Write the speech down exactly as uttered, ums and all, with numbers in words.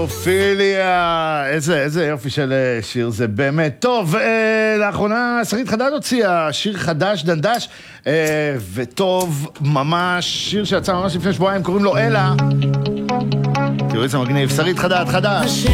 פדופיליה, איזה, איזה יופי של שיר זה באמת. טוב, אה, לאחרונה שרית חדד הוציאה שיר חדש, דנדש, אה, וטוב ממש, שיר שיצא ממש לפני שבועיים, קוראים לו אלה. תראו איזה מגניב, שרית חדד, חדש.